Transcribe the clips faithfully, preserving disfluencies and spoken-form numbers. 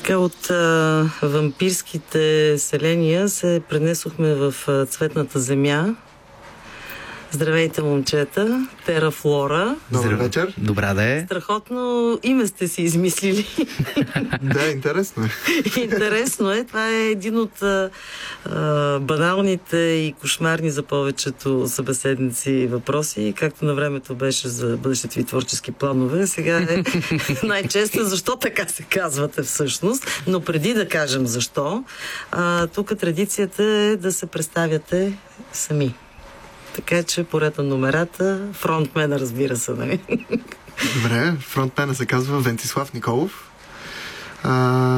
Така от а, вампирските селения се пренесохме в а, цветната земя. Здравейте, момчета! Терафлора. Добър вечер. Добра да е. Страхотно име сте си измислили. Да, интересно е. Интересно е. Това е един от а, а, баналните и кошмарни за повечето събеседници въпроси, както на времето беше за бъдещите ви творчески планове. Сега е най-често защо така се казвате всъщност. Но преди да кажем защо, а, тук традицията е да се представяте сами. Така че поред на номерата, фронтмена, разбира се, нали? Добре, фронтмена се казва Венцислав Николов. А,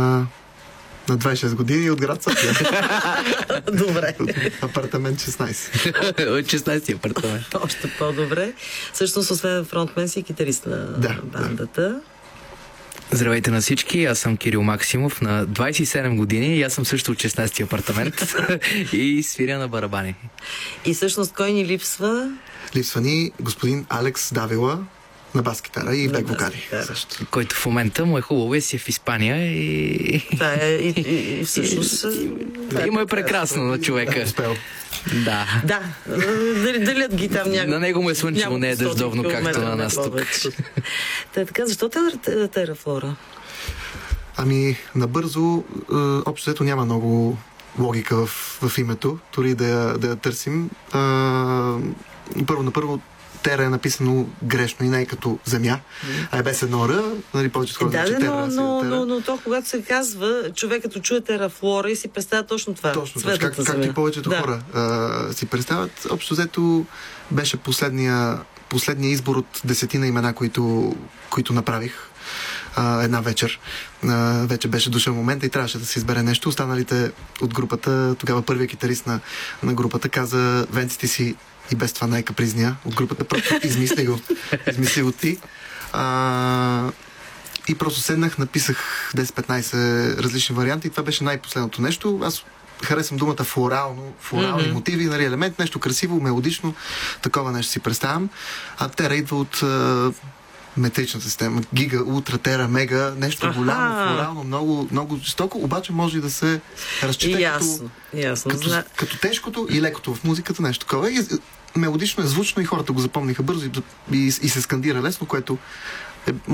на двайсет и шест години от град София. Добре. Апартамент шестнайсет. От шестнайсети апартамент. Още по-добре. Всъщност, освен фронтмен си китарист на да, бандата. Да. Здравейте на всички, аз съм Кирил Максимов, на двайсет и седем години и аз съм също от шестнайсети апартамент и свиря на барабани. И всъщност кой ни липсва? Липсва ни господин Алекс Давила на бас-китара и бек вокали. Който в момента му е хубаво и си е в Испания и... Да, е, и, и, и всъщност... Да, има е прекрасно на човека. Успел. Да. Да. Делят ги там някакво. На него му е слънчево, не е дъждовно, както на нас тук. Та, така, защо Терафлора? Ами, набързо, общо ето няма много логика в, в името, дори да я, да я търсим. А, първо на първо Тера е написано грешно и не е като земя, а е без едно Р, нали, повечето хора да, че но, Тера, но, тера. но, но то, когато се казва, човек като чуе Терафлора и си представя точно това. Точно, точно как, както и повечето да. хора а, си представят. Общо взето беше последния, последния избор от десетина имена, които, които направих а, една вечер. А, вече беше дошъл момента и трябваше да се избере нещо. Останалите от групата, тогава първият китарист на, на групата каза: Венци, ти си и без това най-капризния от групата, просто измисли го. Измисли го ти. А, и просто седнах, написах десет-петнайсет различни варианти и това беше най-последното нещо. Аз харесвам думата флорално, флорални mm-hmm. мотиви, нали, елемент, нещо красиво, мелодично, такова нещо си представям. А Тера идва от а, метричната система. Гига, ултра, тера, мега, нещо Аха. голямо, флорално, много, много жестоко, обаче може и да се разчита ясно, като, ясно. като, Зна... като тежкото и лекото в музиката, нещо такова. И, мелодично е, звучно и хората го запомниха бързо и, и, и се скандира лесно, което е